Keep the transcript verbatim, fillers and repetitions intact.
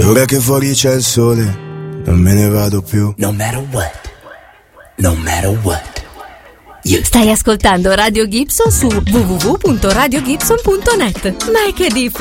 ora che fuori c'è il sole, non me ne vado più. No matter what, no matter what. You. Stai ascoltando Radio Gibson su w w w punto radio gibson punto net. Ma è che differenza?